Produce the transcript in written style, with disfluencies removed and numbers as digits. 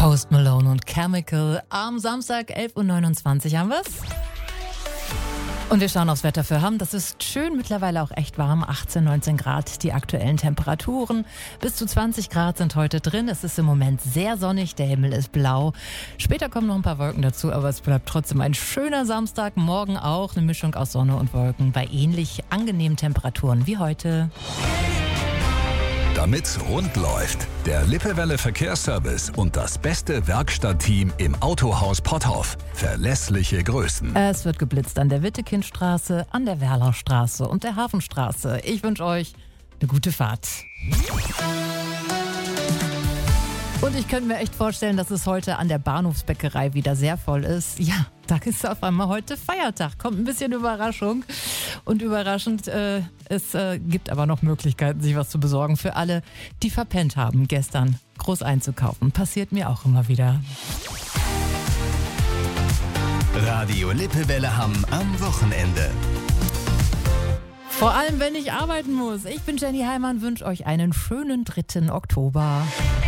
Post Malone und Chemical. Am Samstag 11.29 Uhr haben wir's. Und wir schauen aufs Wetter für Hamm. Das ist schön, mittlerweile auch echt warm. 18, 19 Grad die aktuellen Temperaturen. Bis zu 20 Grad sind heute drin. Es ist im Moment sehr sonnig, der Himmel ist blau. Später kommen noch ein paar Wolken dazu, aber es bleibt trotzdem ein schöner Samstag. Morgen auch eine Mischung aus Sonne und Wolken bei ähnlich angenehmen Temperaturen wie heute. Damit's rund läuft, der Lippewelle Verkehrsservice und das beste Werkstattteam im Autohaus Potthoff. Verlässliche Größen. Es wird geblitzt an der Wittekindstraße, an der Werlaustraße und der Hafenstraße. Ich wünsche euch eine gute Fahrt. Und ich könnte mir echt vorstellen, dass es heute an der Bahnhofsbäckerei wieder sehr voll ist. Ja, da ist auf einmal heute Feiertag. Kommt ein bisschen Überraschung. Und überraschend, es gibt aber noch Möglichkeiten, sich was zu besorgen für alle, die verpennt haben, gestern groß einzukaufen. Passiert mir auch immer wieder. Radio Lippewelle Hamm am Wochenende. Vor allem, wenn ich arbeiten muss. Ich bin Jenny Heimann, wünsche euch einen schönen 3. Oktober.